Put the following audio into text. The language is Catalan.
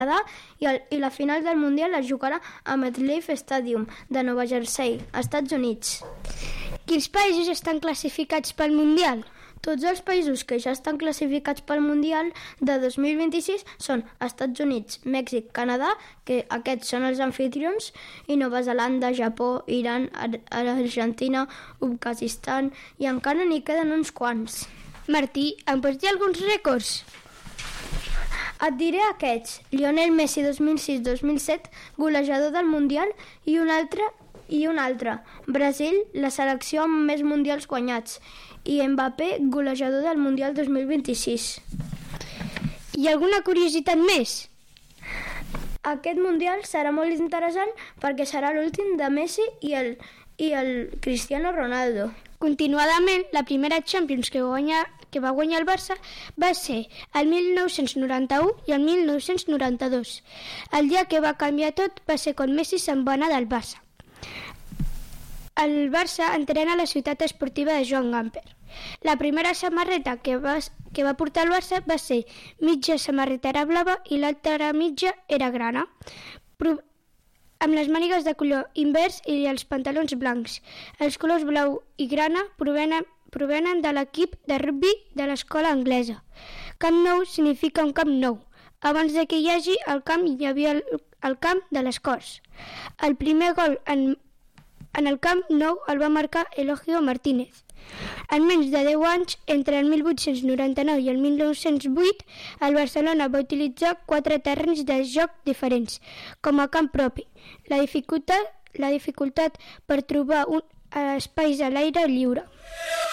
i la final del Mundial es jugarà a MetLife Stadium de Nova Jersey, Estats Units. Quins països estan classificats pel Mundial? Tots els països que ja estan classificats pel Mundial de 2026 són Estats Units, Mèxic, Canadà, que aquests són els anfitrions, i Nova Zelanda, Japó, Iran, Argentina, Uzbekistan, i encara n'hi queden uns quants. Martí, em pots dir alguns rècords? Et diré aquests: Lionel Messi 2006-2007, golejador del Mundial, i un altre, Brasil, la selecció amb més mundials guanyats, i Mbappé, golejador del Mundial 2026. Hi ha alguna curiositat més? Aquest Mundial serà molt interessant perquè serà l'últim de Messi i el Cristiano Ronaldo. Continuadament, la primera Champions que va guanyar el Barça va ser el 1991 i el 1992. El dia que va canviar tot va ser quan Messi se'n va anar del Barça. El Barça entrena a la ciutat esportiva de Joan Gamper. La primera samarreta que va portar el Barça va ser mitja samarreta era blava i l'altra mitja era grana, amb les mànigues de color invers i els pantalons blancs. Els colors blau i grana provenen de l'equip de rugbi de l'escola anglesa. Camp Nou significa un camp nou. Abans de que hi hagi el camp hi havia el camp de les Corts. El primer gol en el Camp Nou el va marcar Eligio Martínez. En menys de 10 anys, entre el 1899 i el 1908, el Barcelona va utilitzar 4 terrenys de joc diferents com a camp propi. La dificultat per trobar espais a l'aire lliure.